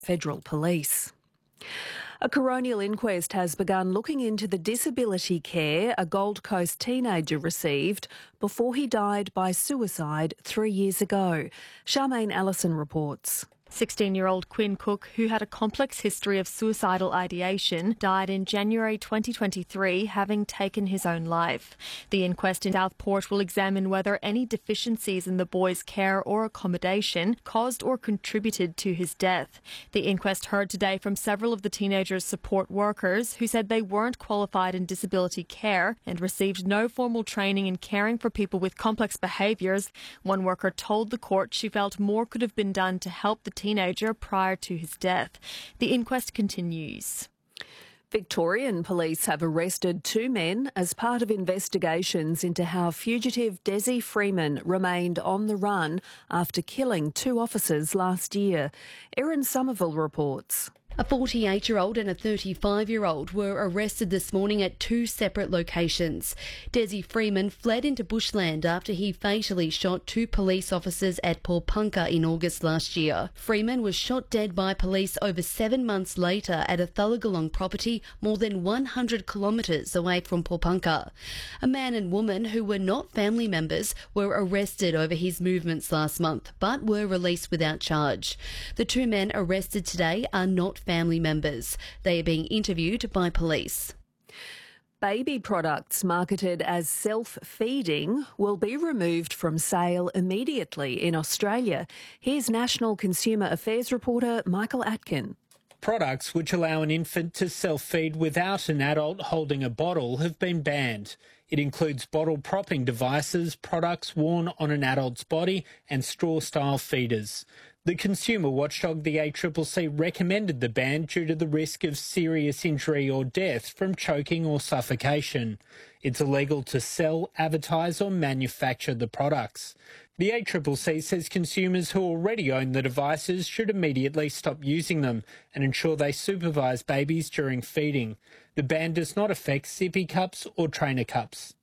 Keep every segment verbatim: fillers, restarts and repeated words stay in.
Federal Police. A coronial inquest has begun looking into the disability care a Gold Coast teenager received before he died by suicide three years ago. Charmaine Allison reports. sixteen-year-old Quinn Cook, who had a complex history of suicidal ideation, died in January twenty twenty-three, having taken his own life. The inquest in Southport will examine whether any deficiencies in the boy's care or accommodation caused or contributed to his death. The inquest heard today from several of the teenager's support workers who said they weren't qualified in disability care and received no formal training in caring for people with complex behaviours. One worker told the court she felt more could have been done to help the teenager prior to his death. The inquest continues. Victorian police have arrested two men as part of investigations into how fugitive Desi Freeman remained on the run after killing two officers last year. Erin Somerville reports. A forty-eight-year-old and a thirty-five-year-old were arrested this morning at two separate locations. Desi Freeman fled into bushland after he fatally shot two police officers at Paulpunka in August last year. Freeman was shot dead by police over seven months later at a Thullagalong property more than one hundred kilometres away from Paulpunka. A man and woman who were not family members were arrested over his movements last month, but were released without charge. The two men arrested today are not family members. They are being interviewed by police. Baby products marketed as self-feeding will be removed from sale immediately in Australia. Here's National Consumer Affairs reporter Michael Atkin. Products which allow an infant to self-feed without an adult holding a bottle have been banned. It includes bottle propping devices, products worn on an adult's body and straw-style feeders. The consumer watchdog, the A C C C, recommended the ban due to the risk of serious injury or death from choking or suffocation. It's illegal to sell, advertise or manufacture the products. The A C C C says consumers who already own the devices should immediately stop using them and ensure they supervise babies during feeding. The ban does not affect sippy cups or trainer cups.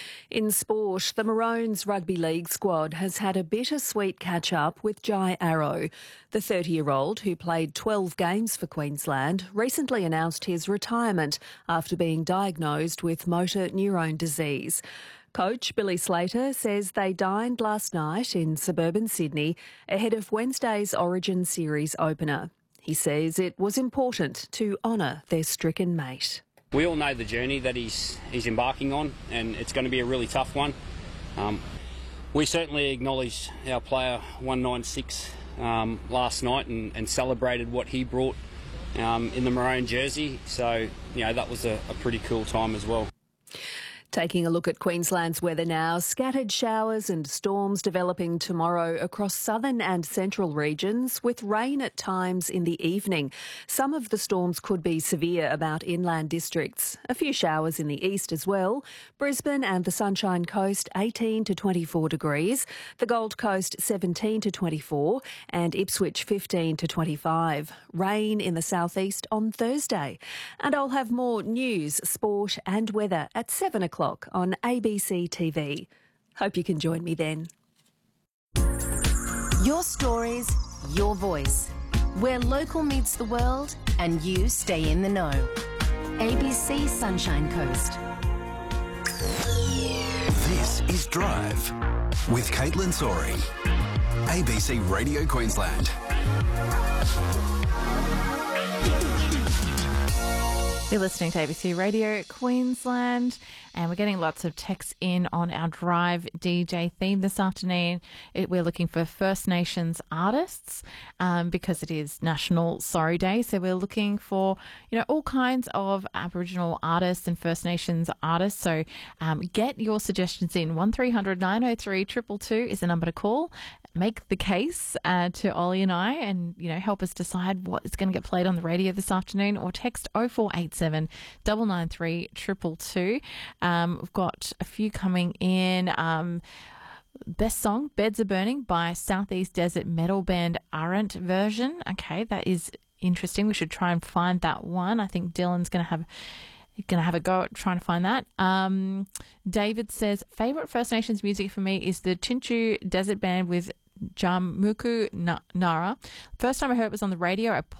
In sport, the Maroons Rugby League squad has had a bittersweet catch-up with Jai Arrow. The thirty-year-old, who played twelve games for Queensland, recently announced his retirement after being diagnosed with motor neurone disease. Coach Billy Slater says they dined last night in suburban Sydney ahead of Wednesday's Origin Series opener. He says it was important to honour their stricken mate. We all know the journey that he's he's embarking on, and it's going to be a really tough one. Um, we certainly acknowledged our player one ninety-six um, last night and, and celebrated what he brought um, in the maroon jersey. So, you know, that was a, a pretty cool time as well. Taking a look at Queensland's weather now, scattered showers and storms developing tomorrow across southern and central regions, with rain at times in the evening. Some of the storms could be severe about inland districts. A few showers in the east as well. Brisbane and the Sunshine Coast eighteen to twenty-four degrees, the Gold Coast seventeen to twenty-four and Ipswich fifteen to twenty-five. Rain in the southeast on Thursday. And I'll have more news, sport and weather at seven o'clock on A B C T V. Hope you can join me then. Your stories, your voice. Where local meets the world and you stay in the know. A B C Sunshine Coast. This is Drive with Caitlin Sorey. A B C Radio Queensland. You're listening to A B C Radio Queensland, and we're getting lots of texts in on our Drive D J theme this afternoon. It, we're looking for First Nations artists um, because it is National Sorry Day. So we're looking for, you know, all kinds of Aboriginal artists and First Nations artists. So um, get your suggestions in. one three hundred nine oh three two two two is the number to call. Make the case uh, to Ollie and I, and, you know, help us decide what is going to get played on the radio this afternoon, or text oh four eight seven nine nine three two two two. Um, we've got a few coming in. Um, best song, Beds Are Burning by Southeast Desert metal band Aren't version. Okay, that is interesting. We should try and find that one. I think Dylan's going to have going to have a go at trying to find that. Um, David says, favourite First Nations music for me is the Chinchu Desert Band with Jamuku Nara. First time I heard it was on the radio. I